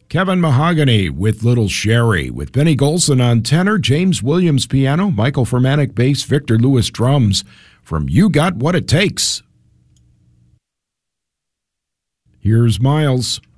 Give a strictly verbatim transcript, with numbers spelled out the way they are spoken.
Kevin Mahogany with Little Sherry, with Benny Golson on tenor, James Williams piano, Michael Fermanic bass, Victor Lewis drums, from You Got What It Takes. Here's Miles.